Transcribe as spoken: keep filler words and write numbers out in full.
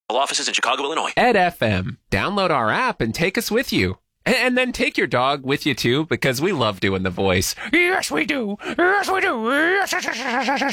Offices in Chicago, Illinois. Ed F M. Download our app and take us with you. And, and then take your dog with you, too, because we love doing the voice. Yes, we do. Yes, we do. Yes, yes, yes, yes, yes.